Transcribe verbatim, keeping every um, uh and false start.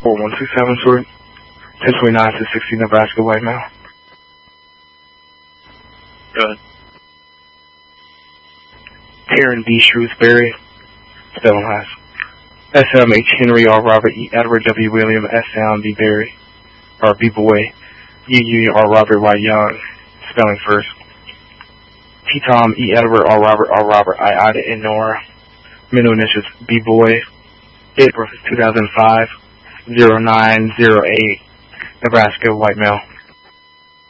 four one two seven, sorry. ten twenty-nine to sixty, Nebraska, white male. Go ahead. Taryn D. Shrewsbury, spelling last. S M H Henry R. Robert E. Edward W. William S. Sound B. Berry, or B. Boy, U. Union R. Robert Y. Young, spelling first. T. Tom E. Edward R. Robert R. Robert I. Ida N. Nora, middle initials B. Boy, date of birth is two thousand five, zero nine zero eight, Nebraska, white male.